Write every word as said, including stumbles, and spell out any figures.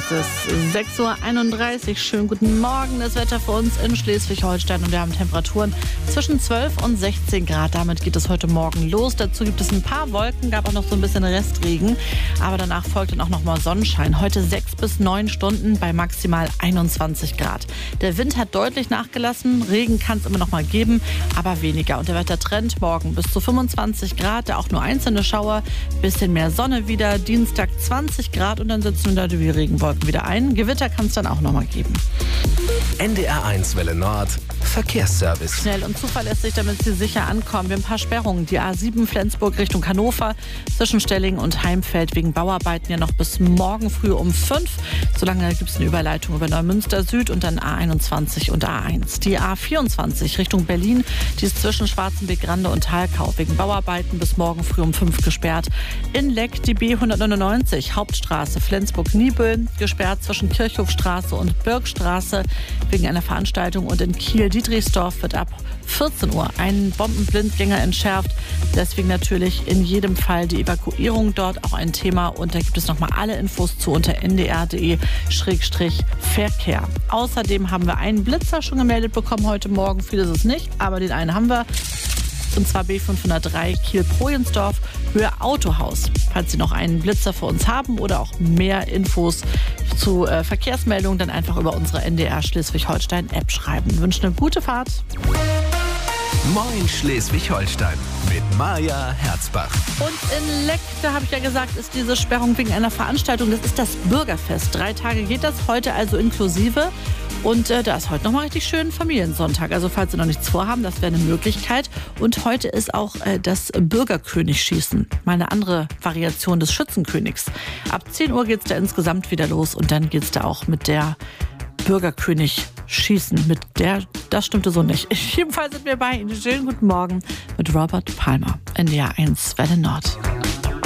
es sechs Uhr einunddreißig. Schönen guten Morgen. Das Wetter für uns in Schleswig-Holstein und wir haben Temperaturen zwischen zwölf und sechzehn Grad. Damit geht es heute Morgen los. Dazu gibt es ein paar Wolken, gab auch noch so ein bisschen Restregen. Aber danach folgt dann auch noch mal Sonnenschein. Heute sechs bis neun Stunden bei maximal einundzwanzig Grad. Der Wind hat deutlich nachgelassen. Regen kann es immer noch mal geben, aber weniger. Und der Wettertrend morgen bis zu fünfundzwanzig Grad. Da auch nur einzelne Schauer. Bisschen mehr Sonne wieder. Dienstag zwanzig Grad und dann sitzen da die Regenwolken wieder ein. Gewitter kann es dann auch noch mal geben. N D R eins Welle Nord Verkehrsservice. Schnell und zuverlässig, damit Sie sicher ankommen. Wir haben ein paar Sperrungen. Die A sieben Flensburg Richtung Hannover zwischen Stellingen und Heimfeld wegen Bauarbeiten ja noch bis morgen früh um fünf. Solange gibt es eine Überleitung über Neumünster Süd und dann A einundzwanzig und A eins. Die A vierundzwanzig Richtung Berlin, die ist zwischen Schwarzenbeck, Grande und Thalkau wegen Bauarbeiten bis morgen früh um fünf gesperrt. In Leck die B hundertneunundneunzig Hauptstraße Flensburg-Niebüll gesperrt zwischen Kirchhofstraße und Birkstraße wegen einer Veranstaltung. Und in Kiel Dietrichsdorf wird ab vierzehn Uhr ein Bombenblindgänger entschärft. Deswegen natürlich in jedem Fall die Evakuierung dort auch ein Thema. Und da gibt es nochmal alle Infos zu unter n d r punkt d e Schrägstrich Verkehr. Außerdem haben wir einen Blitzer schon gemeldet bekommen heute Morgen. Viel ist es nicht, aber den einen haben wir. Und zwar B fünfhundertdrei Kiel-Projensdorf, Höhe Autohaus. Falls Sie noch einen Blitzer für uns haben oder auch mehr Infos zu äh, Verkehrsmeldungen, dann einfach über unsere N D R Schleswig-Holstein-App schreiben. Wir wünschen eine gute Fahrt. Moin Schleswig-Holstein mit Maja Herzbach. Und in Leck, da habe ich ja gesagt, ist diese Sperrung wegen einer Veranstaltung. Das ist das Bürgerfest. Drei Tage geht das, heute also inklusive. Und äh, da ist heute nochmal richtig schön Familiensonntag. Also falls Sie noch nichts vorhaben, das wäre eine Möglichkeit. Und heute ist auch äh, das Bürgerkönigschießen. Mal eine andere Variation des Schützenkönigs. Ab zehn Uhr geht es da insgesamt wieder los. Und dann geht es da auch mit der Bürgerkönig schießen. Mit der, das stimmte so nicht. Jedenfalls sind wir bei Ihnen. Schönen guten Morgen mit Robert Palmer. N D R eins Welle Nord.